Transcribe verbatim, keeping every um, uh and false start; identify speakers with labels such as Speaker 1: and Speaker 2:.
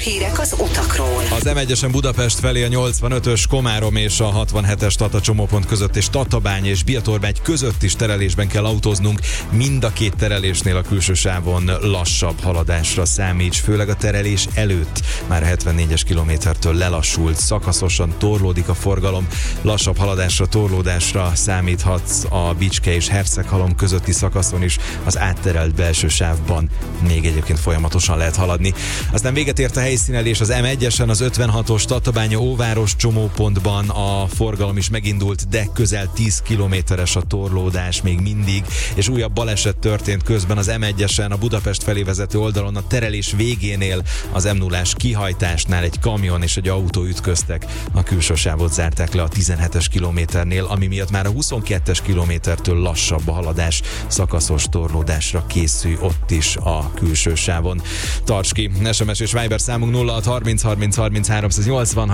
Speaker 1: hírek az utakról.
Speaker 2: Az em egyesen Budapest felé a nyolcvanötös Komárom és a hatvanhetes Tata csomópont között és Tatabány és Bietorbegy között is terelésben kell autóznunk. Mind a két terelésnél a külső sávon lassabb haladásra számíts, főleg a terelés előtt. Már a hetvennégyes kilométertől lelassult, szakaszosan torlódik a forgalom. Lassabb haladásra, torlódásra számíthatsz a Bicske és Herceghalom közötti szakaszon is, az átterelt belső sávban még egyébként folyamatosan lehet haladni. Aztán véget ért a helyszínelés az em egyesen, az ötvenhatos Tatabánya-Óváros csomópontban a forgalom is megindult, de közel tíz kilométeres a torlódás még mindig, és újabb baleset történt közben az em egyesen, a Budapest felé vezető oldalon a terelés végénél, az em nullás kihajtásnál egy kamion és egy autó ütköztek. A külső sávot zárták le a tizenhetes kilométernél, ami miatt már a huszonkettes kilométertől lassabb a haladás, szakaszos torlódásra készül ott is a külső sávon. Tarts ki! es em es és Viber számunk nulla hat harminc harminc harminc háromszáznyolcvan.